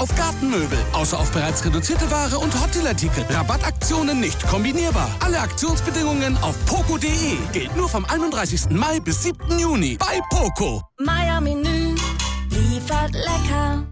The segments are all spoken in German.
auf Gartenmöbel. Außer auf bereits reduzierte Ware und Hotdeal-Artikel. Rabattaktionen nicht kombinierbar. Alle Aktionsbedingungen auf poco.de. Gilt nur vom 31. Mai bis 7. Juni bei Poco. Meier-Menü liefert lecker.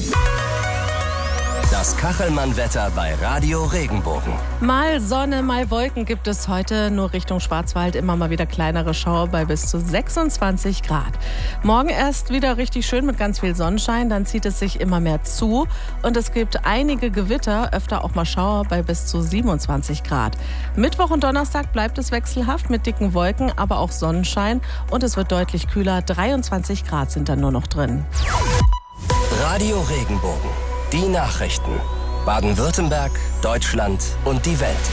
Das Kachelmann-Wetter bei Radio Regenbogen. Mal Sonne, mal Wolken gibt es heute. Nur Richtung Schwarzwald immer mal wieder kleinere Schauer bei bis zu 26 Grad. Morgen erst wieder richtig schön mit ganz viel Sonnenschein. Dann zieht es sich immer mehr zu. Und es gibt einige Gewitter, öfter auch mal Schauer bei bis zu 27 Grad. Mittwoch und Donnerstag bleibt es wechselhaft mit dicken Wolken, aber auch Sonnenschein. Und es wird deutlich kühler. 23 Grad sind dann nur noch drin. Radio Regenbogen. Die Nachrichten. Baden-Württemberg, Deutschland und die Welt.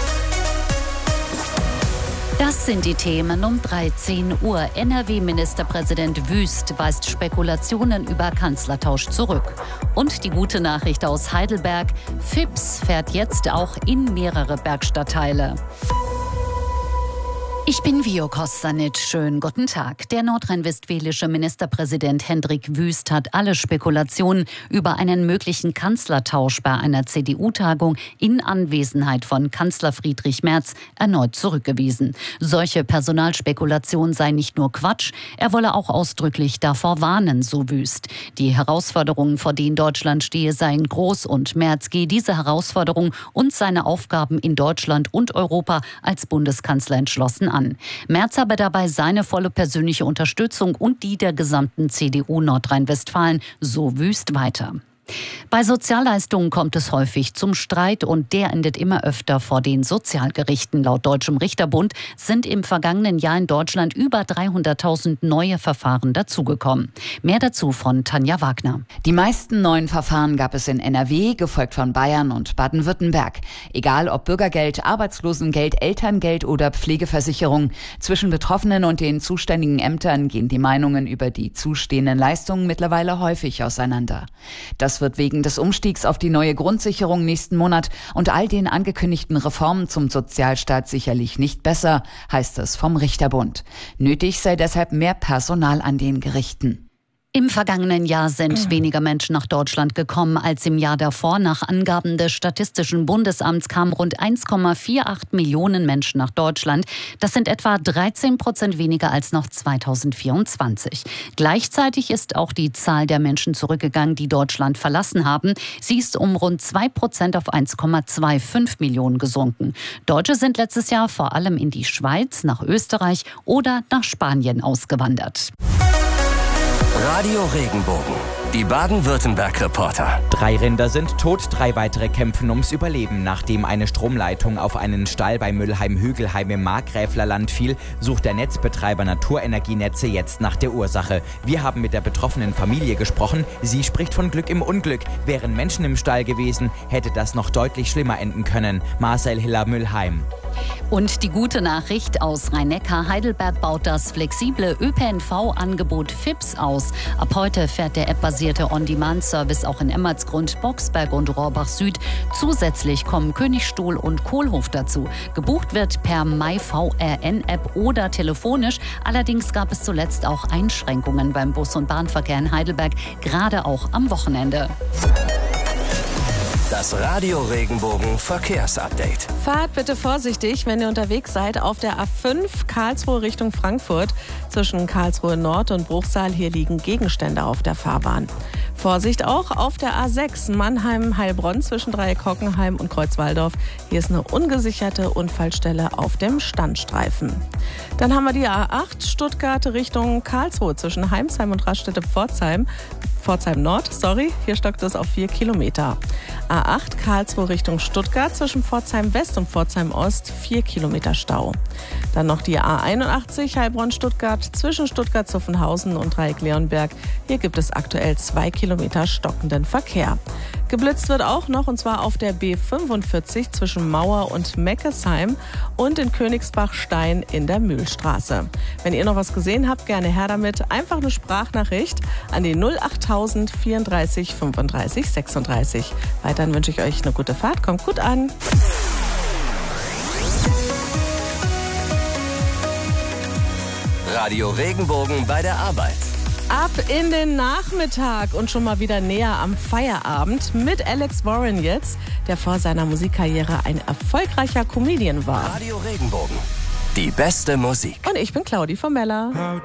Das sind die Themen um 13 Uhr. NRW-Ministerpräsident Wüst weist Spekulationen über Kanzlertausch zurück. Und die gute Nachricht aus Heidelberg: Fips fährt jetzt auch in mehrere Bergstadtteile. Ich bin Vio Kostanic. Schönen guten Tag. Der nordrhein-westfälische Ministerpräsident Hendrik Wüst hat alle Spekulationen über einen möglichen Kanzlertausch bei einer CDU-Tagung in Anwesenheit von Kanzler Friedrich Merz erneut zurückgewiesen. Solche Personalspekulationen seien nicht nur Quatsch, er wolle auch ausdrücklich davor warnen, so Wüst. Die Herausforderungen, vor denen Deutschland stehe, seien groß und Merz gehe diese Herausforderungen und seine Aufgaben in Deutschland und Europa als Bundeskanzler entschlossen an. Merz habe dabei seine volle persönliche Unterstützung und die der gesamten CDU Nordrhein-Westfalen, so Wüst weiter. Bei Sozialleistungen kommt es häufig zum Streit und der endet immer öfter vor den Sozialgerichten. Laut Deutschem Richterbund sind im vergangenen Jahr in Deutschland über 300.000 neue Verfahren dazugekommen. Mehr dazu von Tanja Wagner. Die meisten neuen Verfahren gab es in NRW, gefolgt von Bayern und Baden-Württemberg. Egal ob Bürgergeld, Arbeitslosengeld, Elterngeld oder Pflegeversicherung. Zwischen Betroffenen und den zuständigen Ämtern gehen die Meinungen über die zustehenden Leistungen mittlerweile häufig auseinander. Das wird wegen des Umstiegs auf die neue Grundsicherung nächsten Monat und all den angekündigten Reformen zum Sozialstaat sicherlich nicht besser, heißt es vom Richterbund. Nötig sei deshalb mehr Personal an den Gerichten. Im vergangenen Jahr sind weniger Menschen nach Deutschland gekommen als im Jahr davor. Nach Angaben des Statistischen Bundesamts kamen rund 1,48 Millionen Menschen nach Deutschland. Das sind etwa 13% weniger als noch 2024. Gleichzeitig ist auch die Zahl der Menschen zurückgegangen, die Deutschland verlassen haben. Sie ist um rund 2% auf 1,25 Millionen gesunken. Deutsche sind letztes Jahr vor allem in die Schweiz, nach Österreich oder nach Spanien ausgewandert. Radio Regenbogen. Die Baden-Württemberg-Reporter. 3 Rinder sind tot, 3 weitere kämpfen ums Überleben. Nachdem eine Stromleitung auf einen Stall bei Müllheim-Hügelheim im Markgräflerland fiel, sucht der Netzbetreiber Naturenergienetze jetzt nach der Ursache. Wir haben mit der betroffenen Familie gesprochen. Sie spricht von Glück im Unglück. Wären Menschen im Stall gewesen, hätte das noch deutlich schlimmer enden können. Marcel Hiller-Müllheim. Und die gute Nachricht aus Rhein-Neckar: Heidelberg baut das flexible ÖPNV-Angebot FIPS aus. Ab heute fährt der App-basierte On-Demand-Service auch in Emmertsgrund, Boxberg und Rohrbach Süd. Zusätzlich kommen Königstuhl und Kohlhof dazu. Gebucht wird per MyVRN-App oder telefonisch. Allerdings gab es zuletzt auch Einschränkungen beim Bus- und Bahnverkehr in Heidelberg, gerade auch am Wochenende. Das Radio Regenbogen Verkehrsupdate. Fahrt bitte vorsichtig, wenn ihr unterwegs seid auf der A5 Karlsruhe Richtung Frankfurt. Zwischen Karlsruhe Nord und Bruchsal, hier liegen Gegenstände auf der Fahrbahn. Vorsicht auch auf der A6 Mannheim-Heilbronn zwischen Dreieck-Hockenheim und Kreuzwaldorf. Hier ist eine ungesicherte Unfallstelle auf dem Standstreifen. Dann haben wir die A8 Stuttgart Richtung Karlsruhe zwischen Heimsheim und Raststätte-Pforzheim. Pforzheim Nord, hier stockt es auf 4 Kilometer. A8 Karlsruhe Richtung Stuttgart zwischen Pforzheim West und Pforzheim Ost 4 Kilometer Stau. Dann noch die A81 Heilbronn-Stuttgart zwischen Stuttgart-Zuffenhausen und Dreieck-Leonberg. Hier gibt es aktuell 2 Kilometer stockenden Verkehr. Geblitzt wird auch noch, und zwar auf der B45 zwischen Mauer und Meckesheim und in Königsbach-Stein in der Mühlstraße. Wenn ihr noch was gesehen habt, gerne her damit. Einfach eine Sprachnachricht an die 08000 34 35 36. Weiterhin wünsche ich euch eine gute Fahrt. Kommt gut an. Radio Regenbogen bei der Arbeit. Ab in den Nachmittag und schon mal wieder näher am Feierabend mit Alex Warren jetzt, der vor seiner Musikkarriere ein erfolgreicher Comedian war. Radio Regenbogen. Die beste Musik. Und ich bin Claudi von Meller.